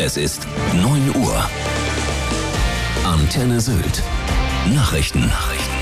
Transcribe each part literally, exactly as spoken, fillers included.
Es ist neun Uhr. Antenne Sylt. Nachrichten. Nachrichten.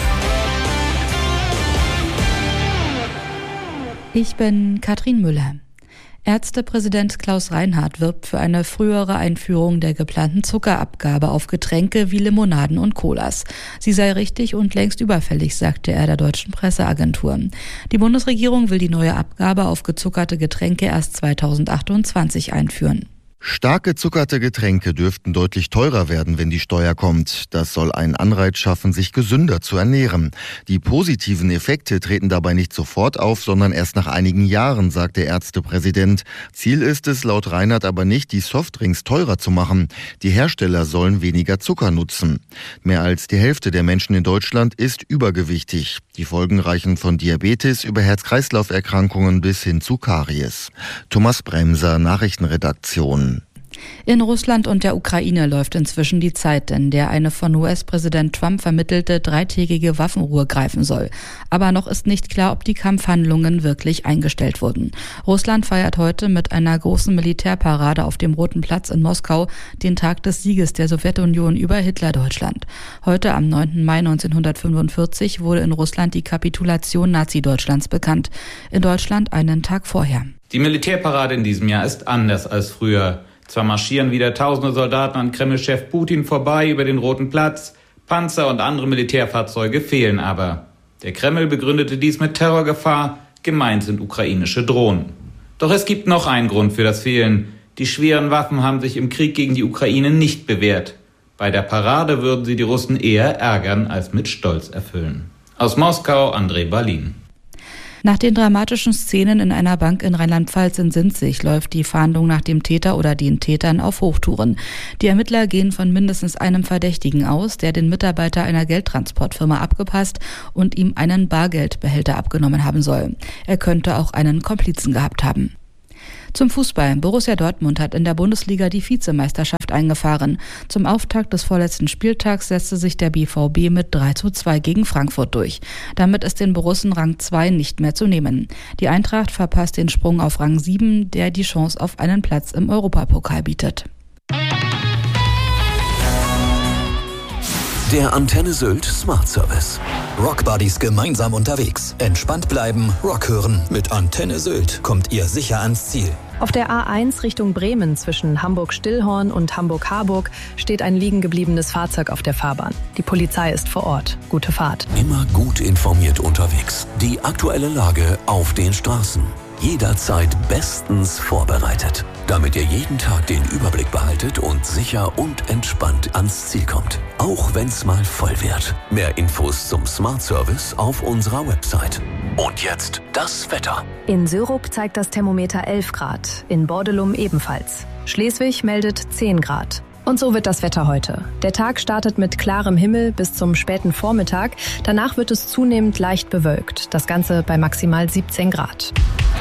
Ich bin Katrin Müller. Ärztepräsident Klaus Reinhardt wirbt für eine frühere Einführung der geplanten Zuckerabgabe auf Getränke wie Limonaden und Colas. Sie sei richtig und längst überfällig, sagte er der deutschen Presseagentur. Die Bundesregierung will die neue Abgabe auf gezuckerte Getränke erst zweitausendachtundzwanzig einführen. Stark gezuckerte Getränke dürften deutlich teurer werden, wenn die Steuer kommt. Das soll einen Anreiz schaffen, sich gesünder zu ernähren. Die positiven Effekte treten dabei nicht sofort auf, sondern erst nach einigen Jahren, sagt der Ärztepräsident. Ziel ist es laut Reinhardt aber nicht, die Softdrinks teurer zu machen. Die Hersteller sollen weniger Zucker nutzen. Mehr als die Hälfte der Menschen in Deutschland ist übergewichtig. Die Folgen reichen von Diabetes über Herz-Kreislauf-Erkrankungen bis hin zu Karies. Thomas Bremser, Nachrichtenredaktion. In Russland und der Ukraine läuft inzwischen die Zeit, in der eine von U S-Präsident Trump vermittelte dreitägige Waffenruhe greifen soll. Aber noch ist nicht klar, ob die Kampfhandlungen wirklich eingestellt wurden. Russland feiert heute mit einer großen Militärparade auf dem Roten Platz in Moskau den Tag des Sieges der Sowjetunion über Hitlerdeutschland. Heute am neunten Mai neunzehnhundertfünfundvierzig wurde in Russland die Kapitulation Nazi-Deutschlands bekannt. In Deutschland einen Tag vorher. Die Militärparade in diesem Jahr ist anders als früher. Zwar marschieren wieder tausende Soldaten an Kreml-Chef Putin vorbei über den Roten Platz, Panzer und andere Militärfahrzeuge fehlen aber. Der Kreml begründete dies mit Terrorgefahr, gemeint sind ukrainische Drohnen. Doch es gibt noch einen Grund für das Fehlen. Die schweren Waffen haben sich im Krieg gegen die Ukraine nicht bewährt. Bei der Parade würden sie die Russen eher ärgern als mit Stolz erfüllen. Aus Moskau, André Balin. Nach den dramatischen Szenen in einer Bank in Rheinland-Pfalz in Sinzig läuft die Fahndung nach dem Täter oder den Tätern auf Hochtouren. Die Ermittler gehen von mindestens einem Verdächtigen aus, der den Mitarbeiter einer Geldtransportfirma abgepasst und ihm einen Bargeldbehälter abgenommen haben soll. Er könnte auch einen Komplizen gehabt haben. Zum Fußball. Borussia Dortmund hat in der Bundesliga die Vizemeisterschaft eingefahren. Zum Auftakt des vorletzten Spieltags setzte sich der B V B mit drei zu zwei gegen Frankfurt durch. Damit ist den Borussen Rang zwei nicht mehr zu nehmen. Die Eintracht verpasst den Sprung auf Rang sieben, der die Chance auf einen Platz im Europapokal bietet. Der Antenne Sylt Smart Service. Rockbuddies gemeinsam unterwegs. Entspannt bleiben, Rock hören. Mit Antenne Sylt kommt ihr sicher ans Ziel. Auf der A eins Richtung Bremen zwischen Hamburg-Stillhorn und Hamburg-Harburg steht ein liegen gebliebenes Fahrzeug auf der Fahrbahn. Die Polizei ist vor Ort. Gute Fahrt. Immer gut informiert unterwegs. Die aktuelle Lage auf den Straßen. Jederzeit bestens vorbereitet, damit ihr jeden Tag den Überblick behaltet und sicher und entspannt ans Ziel kommt. Auch wenn's mal voll wird. Mehr Infos zum Smart Service auf unserer Website. Und jetzt das Wetter. In Syrup zeigt das Thermometer elf Grad, in Bordelum ebenfalls. Schleswig meldet zehn Grad. Und so wird das Wetter heute. Der Tag startet mit klarem Himmel bis zum späten Vormittag. Danach wird es zunehmend leicht bewölkt. Das Ganze bei maximal siebzehn Grad.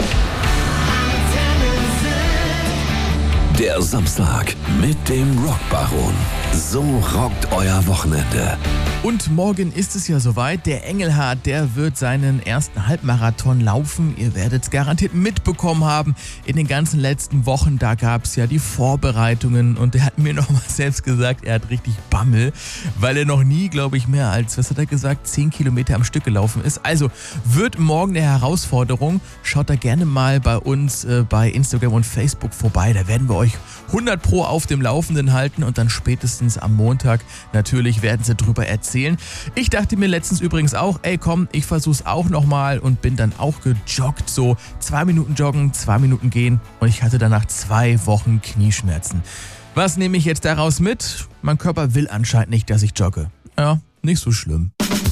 Der Samstag mit dem Rockbaron. So rockt euer Wochenende. Und morgen ist es ja soweit. Der Engelhardt, der wird seinen ersten Halbmarathon laufen. Ihr werdet es garantiert mitbekommen haben. In den ganzen letzten Wochen, da gab es ja die Vorbereitungen. Und er hat mir noch mal selbst gesagt, er hat richtig Bammel, weil er noch nie, glaube ich, mehr als, was hat er gesagt, zehn Kilometer am Stück gelaufen ist. Also wird morgen eine Herausforderung. Schaut da gerne mal bei uns äh, bei Instagram und Facebook vorbei. Da werden wir euch hundert Pro auf dem Laufenden halten. Und dann spätestens am Montag natürlich werden sie drüber erzählen. Ich dachte mir letztens übrigens auch, ey komm, ich versuch's auch nochmal und bin dann auch gejoggt. So zwei Minuten joggen, zwei Minuten gehen und ich hatte danach zwei Wochen Knieschmerzen. Was nehme ich jetzt daraus mit? Mein Körper will anscheinend nicht, dass ich jogge. Ja, nicht so schlimm.